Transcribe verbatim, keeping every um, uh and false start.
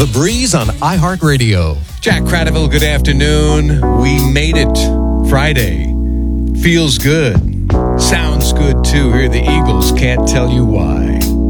The Breeze on iHeartRadio. Jack Cradaville, good afternoon. We made it. Friday. Feels good. Sounds good, too. Here are the Eagles. Can't tell you why.